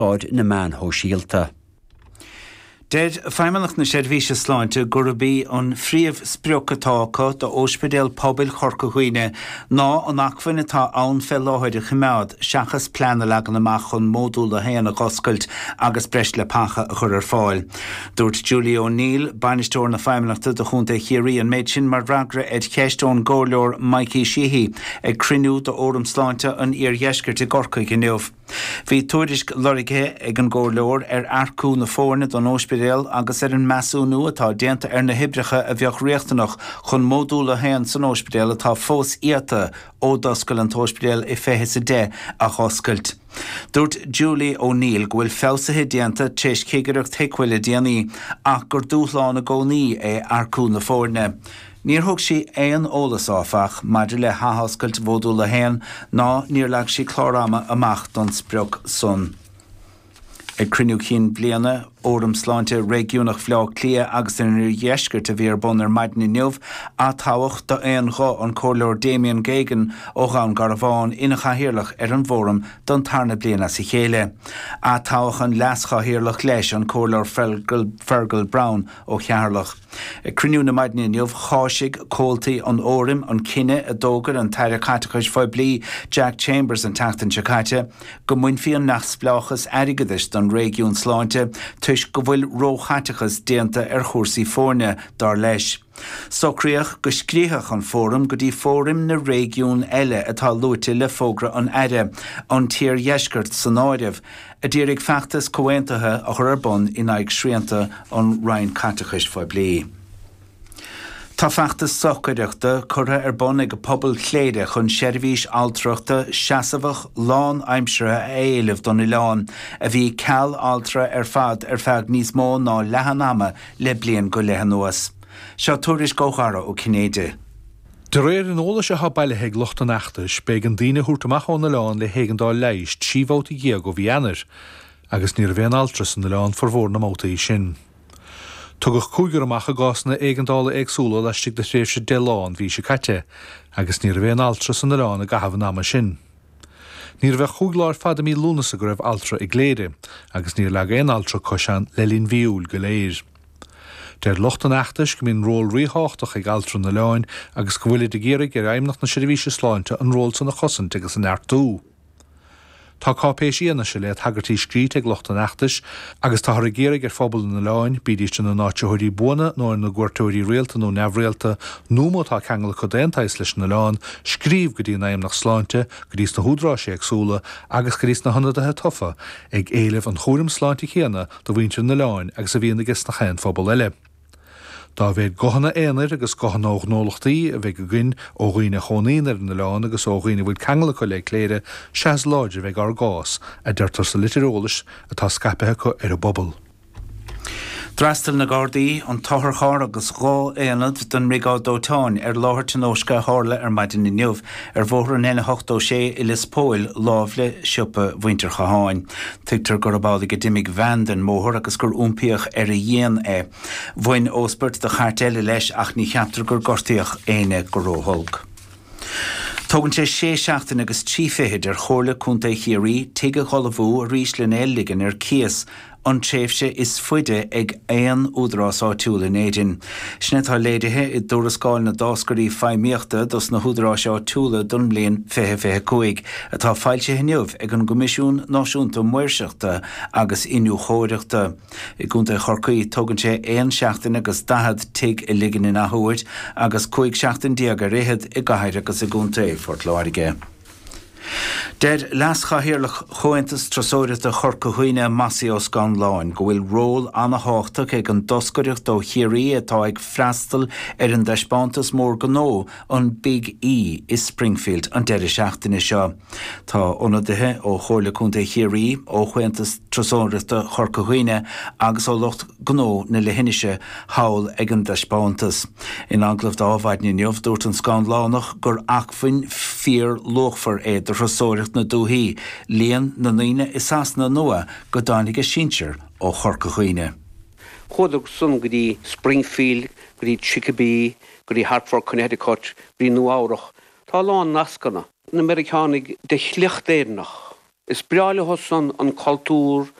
áid na man ho síalta. Dead feimimech na sérvíse sláinte gurabí an fríomh sprioccatácha do Ospedéal Pobil Chorcahuine ná an acfhain atá ann fel láthide chimead seachas pleanna legan amach chun módúla héana a goscailt agus breis le pacha a chur ar fáil. Dúirt Julie O'Neill, bainisteoir na feimimechta do chunta chiaí an méid sin mar ragra ed ceistón górleor Mikey Sheehy ag crinú do óram sláinte an iarheisceir te Gorcaig in Neamh. Bhí tuairisc lorighe ag an górleor ar arcú na fórne don Ospedéal agus ar an measú nua atá déanta ar na hibrecha a bheoh riachtanach chun módúla héan san Ospedéal atá fós iata ó doscail an Ospedéal I fethe sa dé a choscailt. Dúirt Julie O'Neill go bhfuil felsathe déanta téis céigeacht teicmhile déanaí ach gur dúthláán a gcónaí é arcú na fórne. Níor thug sí éon ólas áfach maidir le hathoscailt módúla héan ná níor leag sí chlárama amach don spreoch son. Ag crinú cín bliana óram sláinte régiúnach phleá clia agus in iarheisceir a bhí ar bon ar maidin in Neamh a táhacht do éon gá an córleor Damien Geoghegan ó gan Garabháin ina chahirirlach ar an bhóram don tarna bliana sa chéile. A táhacht an leaschahirirlach leis an córleor Fergal Brown ó chearlach. Ag crinú na maidin in Neamh cháisig cóltaí an órim an cinenne a dógar an taire catachas fá blí Jack Chambers an tachtan Chacate go muinfí an nachsplachas aigeadis don régiún sláinte tuis go bhfuil róchatachas déanta ar chósaí fórne dar leis. Socríoch go scríoch an fórum go dtí fórum na régiún eile atá luite le fógra an aire an tír dheisceart san áireamh a dtírig feachtas cohaintathe a chur ar bon in aig srianta an Ryan catachas fá blí. Tá feachtas socaireachta curtha ar bon ag pobl chléide chun seirbhís altrachta seasamhach lán aimsire a éileh don I lán a bhí ceall altra ar fad níos mó ná lehanama le blian go lehan nuas. Seo tuairis góchara ó Cinéide. De réir an óla se ha baile heag locht an achtas beag an dtíine húrtamach ó na lán le hégan dá leist síomhóta gé go bhí anar agus níor bhéan altras an na lán formhór na móta í sin. Tugach cúigur amach a gásna éigendála agsúla leistigh de réir se de lán bhí se caite agus níor bhéan altras an na lán a gahabhan ama sin. Níor bheith chúgláir fada mí lúnas a go raibh altra I gléide agus níor le éon altra cosán le lín bhíúil go léir. Der locht an achtas go mín ról ríthátach ag altra na leáin agus go bhfuil de géirigh ar aimnach na seirbhíse sláinte an ról san na chosant agus an airtú. Tá cápéisiana se le tagartí scríte ag locht an achtas agus tá géirigh ar fphobal na leáin bídíiste na náiteitheoirí buana nó na gcuirteoirí réalta nó neamhréalta nó tá cheangla chu déantais leis na leáin scríomh go dtí na aimnach sláinte go dtís na húdráise agsúla agus go dtís na hanadathe tofa ag éileh an chóirim sláinte chéana do bhainte na leáin agus a bhíon agus na chéan phobal eile. Tá bhéad gohanna éanair agus gohanna ógnólachtaí a bheith go gin ó ghuioine chonaíonar na leán agus ó ghuioine bhfuil cheangla chu le cléire seas láide bheith ar gás a deirtar sa literólas atá scapathe chu ar a bobbal. Drastal na Gardaí an táthar agus gá éanad don rigá dótáin ar láthir tinósca hála ar maidin in Neamh ar bhóthar an 8 I Lispóil lábhle siúpa bhaintear chaáin. Tuigtar gur abála go dimig bhean den móthir agus gur úmpiach ar a dhéan é. Bhain óspeirt de chartéile leis ach ní cheaptar gur gortaíoch éine go róthulg. Tógann sé 6 agus 3 ar chóirla cúnta chiaí tuige cholamhú a rís le éilligean ar cías an tréimhse is fuide ag éon údrás áitiúla in éideann. Sna tá léirithe I dúrascáil na dáscarí feidhmíochta dos na húdrás áitiúla don bliain 2025 atá fáilte hiniuh ag an Gomisiún Náisiúnta Muirseachta agus inniu chóireachta. I gúnta Chorcaí tógann sé 1 agus 10 tuig I ligean in athúirt agus 5 diaag a réhead I gcathair agus I gúnta Fort Láirge. Dead leaschahirirlach chointas trasóireachta de Chorcahuine Massí os gan láin go bhfuil ról anna háchtach ag an doscaireacht do chiaí atá ag freastal ar an deispántas mór gnó an Big E I Springfield an deireadh seachtaine seo. Tá ionadaithe ó chóirla cúnta chiaí ó chointas trasóireachta Chorcahuine agus ó locht gnó na lehinise hawl ag an deispántas. In anglah dámhaid ní Neamh dúirt an scan lánach gur achfainn 4 lochfar é de trasóireacht na dúthaí líon na naoine is as na nua go dánig a sinseir ó Chorcahuine. Chódach sun go dtí Springfield, go dtí Chicopee, go dtí Hartford, Connecticut, go dtí Nuárach. Tá lán nascanna na Americanig de chliachtéirnach Is breáile hosan an cultúr